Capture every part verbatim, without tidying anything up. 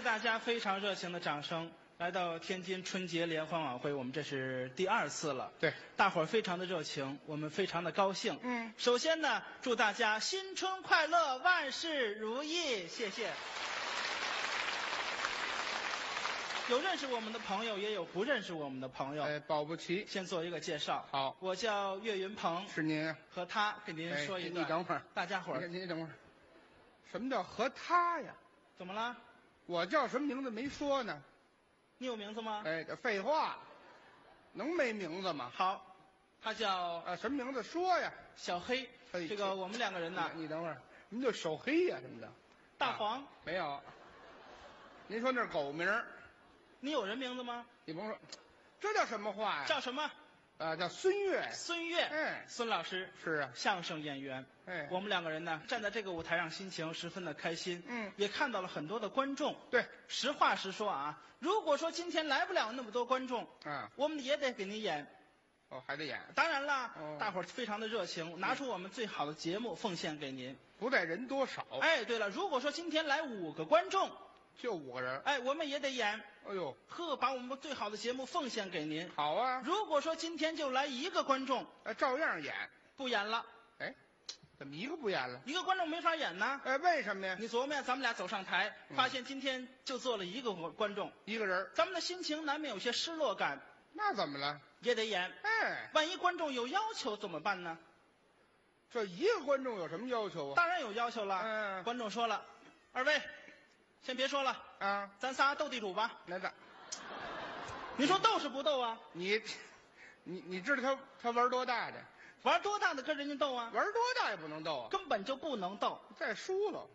大家非常热情的掌声，来到天津春节联欢晚会，我们这是第二次了。 对， 大伙儿非常的热情，我们非常的高兴。 嗯， 首先呢，祝大家新春快乐，万事如意，谢谢。有认识我们的朋友，也有不认识我们的朋友。 哎，保不齐。 先做一个介绍。 好， 我叫岳云鹏， 是您。 和他给您说一个。 哎、你等会儿， 大家伙儿， 你等会儿。什么叫和他呀？ 怎么了？ 我叫什么名字没说呢？ 你有名字吗？ 哎，这废话，能没名字吗？ 好，他叫啊，什么名字说呀？ 小黑。 嘿这个我们两个人呢， 你等会儿，什么叫小黑呀？什么的？ 大黄、啊、 没有。您说那是狗名？ 你有人名字吗？ 你甭说，这叫什么话呀？ 叫什么？ 啊，叫孙越。 孙越， 哎， 孙老师是啊， 相声演员。 哎， 我们两个人呢，站在这个舞台上，心情十分的开心。 嗯， 也看到了很多的观众。 对， 实话实说啊，如果说今天来不了那么多观众， 啊， 我们也得给您演。 哦，还得演。 当然了， 哦、 大伙儿非常的热情，拿出我们最好的节目奉献给您。 不在人多少。 哎，对了，如果说今天来五个观众， 就五个人， 哎，我们也得演。 哎呦， 呵，把我们最好的节目奉献给您。 好啊。 如果说今天就来一个观众， 哎，照样演， 不演了。 哎，怎么一个不演了？ 一个观众没法演呢。 哎，为什么呀？ 你琢磨呀，咱们俩走上台，发现今天就坐了一个观众， 一个人， 咱们的心情难免有些失落感。 那怎么了？ 也得演。 哎， 万一观众有要求怎么办呢？ 这一个观众有什么要求啊？ 当然有要求了。 嗯， 观众说了，二位。先别说了啊， 咱仨斗地主吧。 来的， 你说斗是不斗啊？ 你，你你知道他他玩多大的？ 玩多大的跟人家斗啊？ 玩多大也不能斗啊， 根本就不能斗。 再输了。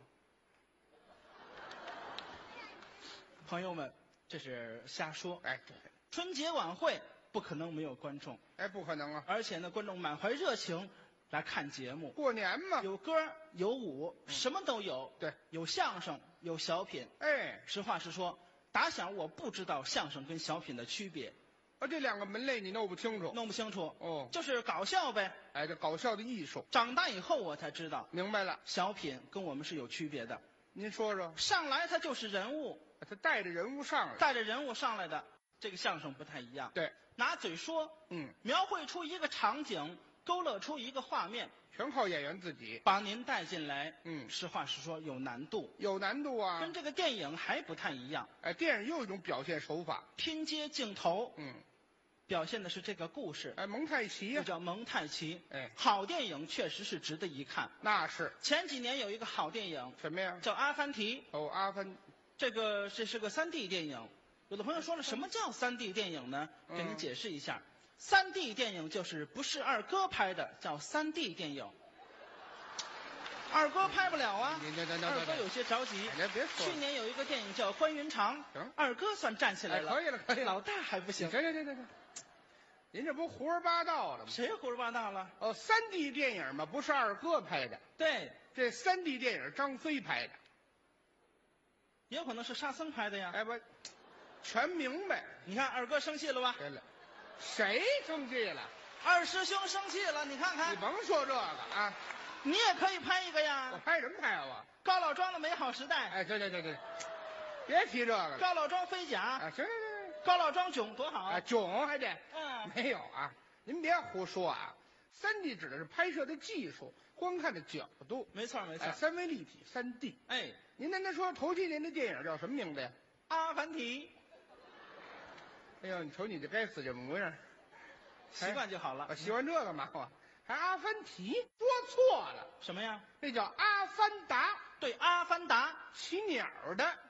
朋友们，这是瞎说。 哎，对， 春节晚会不可能没有观众。 哎，不可能啊！ 而且呢，观众满怀热情来看节目。 过年嘛， 有歌有舞，嗯、什么都有。 对， 有相声，有小品。 哎， 实话实说，打小我不知道相声跟小品的区别。 啊，这两个门类你弄不清楚？ 弄不清楚。 哦， 就是搞笑呗。 哎，这搞笑的艺术。 长大以后我才知道。 明白了， 小品跟我们是有区别的。 您说说。 上来他就是人物， 他带着人物上来， 带着人物上来的。这个相声不太一样。 对， 拿嘴说， 嗯， 描绘出一个场景。勾勒出一个画面， 全靠演员自己把您带进来。 嗯， 实话实说，有难度， 有难度啊， 跟这个电影还不太一样。 哎，电影又一种表现手法， 拼接镜头， 嗯， 表现的是这个故事。 哎，蒙太奇呀、啊，叫蒙太奇。 哎， 好电影确实是值得一看。 那是。 前几年有一个好电影， 什么呀？ 叫《阿凡提》。 哦，阿凡， 这个这是个三 D 电影。有的朋友说了，什么叫三 D 电影呢？给您解释一下。嗯三 D 电影就是不是二哥拍的，叫三 D 电影。二哥拍不了啊，二哥有些着急。 哎，别说。 去年有一个电影叫《关云长》，二哥算站起来了。 哎，可以了，可以了。 老大还不行。 行行行行行，您这不胡说八道了吗？ 谁胡说八道了？ 哦，三 D 电影嘛，不是二哥拍的。 对， 这三 D 电影张飞拍的， 也有可能是沙僧拍的呀。 哎不，全明白。 你看二哥生气了吧？ 对了。谁生气了？ 二师兄生气了，你看看。 你甭说这个啊， 你也可以拍一个呀。 我拍什么拍啊？我高老庄的美好时代。 哎，对对对对，别提这个了。 高老庄飞甲。 啊，行行行。 高老庄囧多好啊，囧还得。 嗯， 没有啊，您别胡说啊。三 D 指的是拍摄的技术，观看的角度。 没错没错。 哎，三维立体，三 D。 哎， 您跟他说头七年的电影叫什么名字呀？ 阿凡提。 哎呦，你瞅你这该死这模样， 习惯就好了。 我喜欢这个嘛，我还阿凡提，说错了。 什么呀？ 那叫阿凡达。 对，阿凡达， 骑鸟的。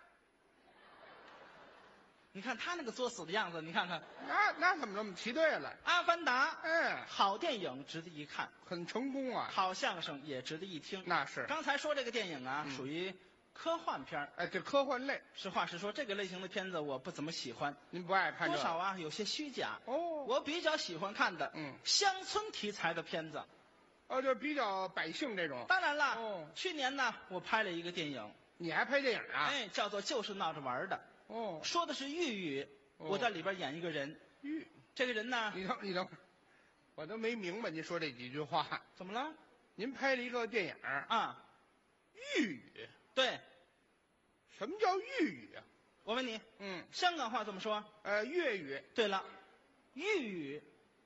你看他那个作死的样子，你看看。 那那怎么这么提对了？ 阿凡达， 嗯， 好电影值得一看， 很成功啊。 好相声也值得一听。 那是。 刚才说这个电影啊， 嗯、 属于。科幻片哎，这科幻类。 实话实说，这个类型的片子我不怎么喜欢。 您不爱看？ 多少啊，有些虚假。 哦， 我比较喜欢看的， 嗯， 乡村题材的片子。 哦，就比较百姓这种。 当然了， 哦， 去年呢，我拍了一个电影。 你还拍电影啊？ 哎，叫做《就是闹着玩的》。 哦， 说的是豫语， 哦、 我在里边演一个人。 豫， 这个人呢？ 你等，你等会儿，我都没明白您说这几句话。 怎么了？ 您拍了一个电影啊？ 豫语。 对。 什么叫豫语啊？ 我问你， 嗯， 香港话怎么说？ 呃，粤语， 对了，豫语。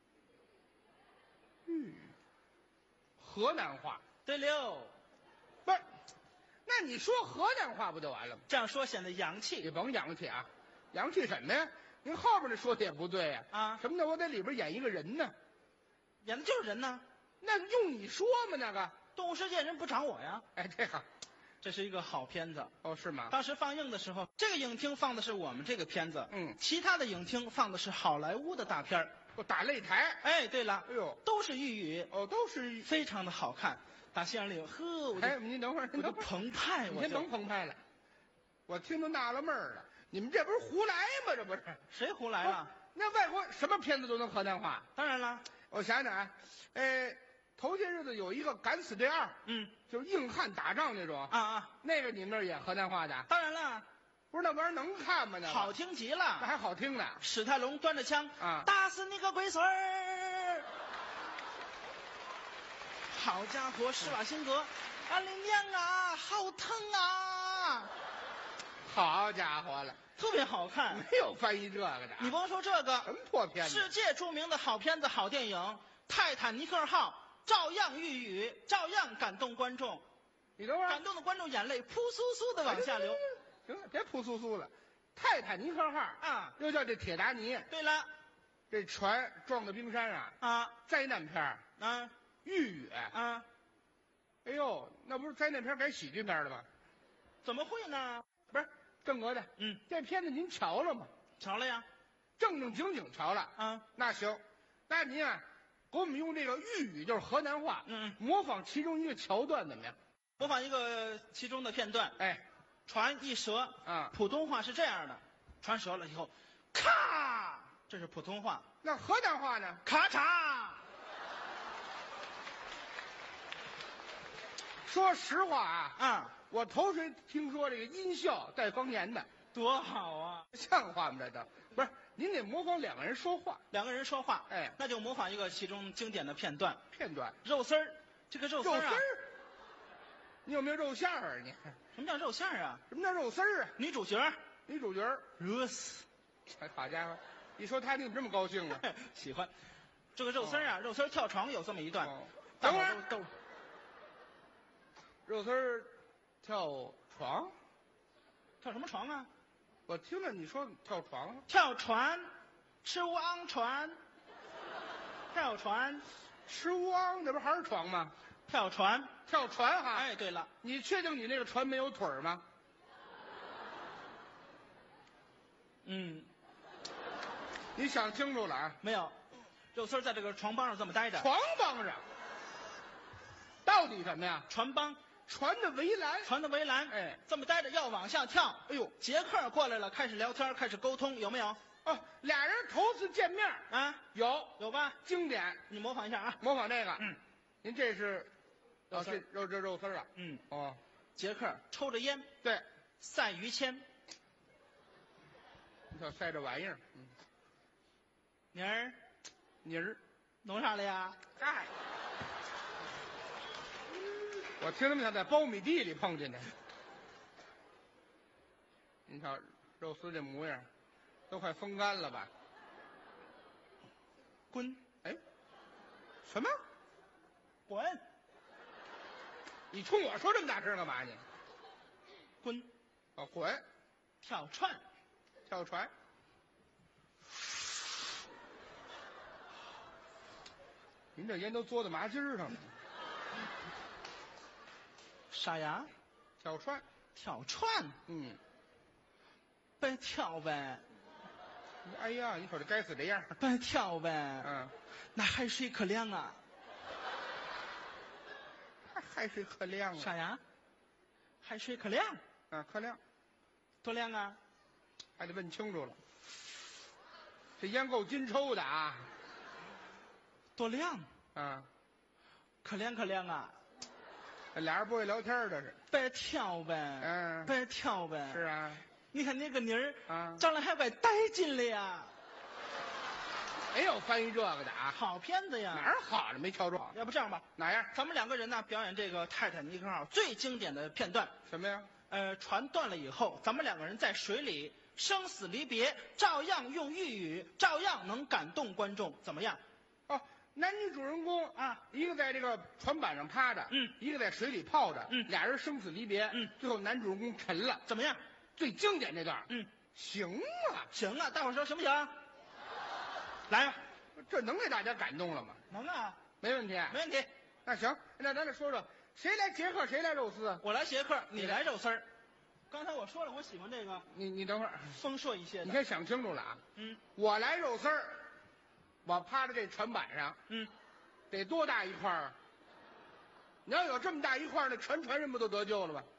豫语，河南话。 对了， 不是，那你说河南话不就完了吗？ 这样说显得洋你气甭洋气啊，洋气什么呀？您后边那说的也不对呀、 啊！ 什么叫我在里边演一个人呢？ 演的就是人呢。 那用你说吗？那个， 动物世界人不找我呀。 哎，这个， 这是一个好片子。 哦，是吗？ 当时放映的时候，这个影厅放的是我们这个片子， 嗯， 其他的影厅放的是好莱坞的大片儿。 我打擂台。 哎，对了， 哎呦， 都是豫语， 哦，都是。 非常的好看。打戏院里，呵，我就哎，您等会儿， 我就您等会儿， 澎湃， 你先我就甭澎湃了，我听都纳了闷儿了，你们这不是胡来吗？这不是？ 谁胡来了？ 那外国什么片子都能河南话？ 当然了， 我想想啊，呃，头些日子有一个《敢死队二》， 嗯就是硬汉打仗那种， 啊啊， 那个你们那儿演河南话的？ 当然了， 不是那玩意儿能看吗？那个好，听极那了。 还好听呢。 史泰龙端着枪啊打死你个龟孙儿！好家伙，施瓦辛格，俺的娘啊，好疼啊！ 好家伙了， 特别好看。 没有翻译这个的啊。 你甭说这个， 什么破片子？ 世界著名的好片子、好电影《泰坦尼克号》照样豫语，照样感动观众， 你等会儿， 感动的观众眼泪扑簌簌的往下流。 行了，别扑簌簌了。泰坦尼克号啊， 又叫这铁达尼， 对了， 这船撞到冰山啊， 啊灾难片儿， 啊豫语。 啊， 哎呦，那不是灾难片改喜剧片了吗？ 怎么会呢？ 不是，正格的， 嗯， 这片子您瞧了吗？ 瞧了呀， 正正经经瞧了。 啊， 那行，那您啊，给我们用这个豫语，就是河南话， 嗯， 模仿其中一个桥段怎么样？ 模仿一个其中的片段。 哎， 船一折， 啊， 普通话是这样的，船折了以后，咔，这是普通话， 那河南话呢？ 咔嚓。 说实话啊， 啊， 我头回听说这个音效带方言的， 多好啊！ 像话吗？这都不是，您得模仿两个人说话两个人说话， 哎那就模仿一个其中经典的片段。 片段。 肉丝儿，这个肉丝儿啊， 肉丝儿，你有没有肉馅儿啊？你什么叫肉馅儿啊？ 什么叫肉丝儿啊？ 女主角女主角儿， 热死， 哎，好家伙，一说他你怎么这么高兴啊？ 喜欢。这个肉丝儿啊，肉丝儿跳床有这么一段， 哦大等会儿伙儿都都肉丝儿跳床， 跳什么床啊？ 我听了你说跳床， 跳船，吃汪船，跳船， 吃汪，那不还是床吗？ 跳船。 跳船哈。 哎，对了， 你确定你那个船没有腿儿吗？ 嗯， 你想清楚了啊！ 没有，肉丝儿在这个床帮上这么待着， 床帮上，到底什么呀？ 船帮船的围栏。 船的围栏， 哎， 这么待着要往下跳。 哎呦， 杰克过来了，开始聊天，开始沟通，有没有？ 哦，俩人头次见面， 啊， 有有吧？ 经典， 你模仿一下啊。 模仿这个。 嗯， 您这是，哦， 肉丝儿这肉这肉丝儿啊。 嗯， 哦， 杰克抽着烟， 对， 赛于谦， 你瞧塞这玩意儿，嗯， 妮儿泥儿。 弄啥了呀？ 哎，我听他们想在苞米地里碰见的。你瞧肉丝这模样，都快风干了吧？ 滚哎，什么？ 滚你冲我说这么大声干嘛你？ 滚， 哦，滚， 跳船， 跳船。您这烟都嘬到麻筋儿上了。 傻丫， 跳船， 跳船， 嗯， 别跳呗， 哎呀，你瞅这该死这样， 别跳呗， 嗯， 那海水可凉啊！ 还海水可凉啊， 啥呀？海水可凉， 啊，可凉， 多凉啊！ 还得问清楚了。这烟够金抽的啊， 多凉， 啊， 可凉可凉啊！ 这俩人不会聊天儿，这是， 别跳呗， 嗯， 别跳呗。 是啊， 你看那个妮儿啊， 长得还怪带劲的呀， 没有翻译这个的啊， 好片子呀。 哪儿好了没瞧着？ 要不这样吧， 哪样？ 咱们两个人呢表演这个《泰坦尼克号》最经典的片段。 什么呀？ 呃，船断了以后，咱们两个人在水里生死离别，照样用豫语，照样能感动观众，怎么样？ 哦，男女主人公啊， 一个在这个船板上趴着， 嗯， 一个在水里泡着， 嗯， 俩人生死离别， 嗯， 最后男主人公沉了， 怎么样？ 最经典这段， 嗯， 行啊， 行啊，大伙儿说行不行？来吧， 这能给大家感动了吗？ 能啊， 没问题， 没问题。 那行，那咱再说说，谁来杰克，谁来肉丝？ 我来杰克，你来肉丝儿。刚才我说了，我喜欢这个你你等会儿， 丰硕一些的。 你先想清楚了啊。 嗯， 我来肉丝儿，我趴在这船板上， 嗯， 得多大一块儿啊？你要有这么大一块儿，那全船人不都得救了吧？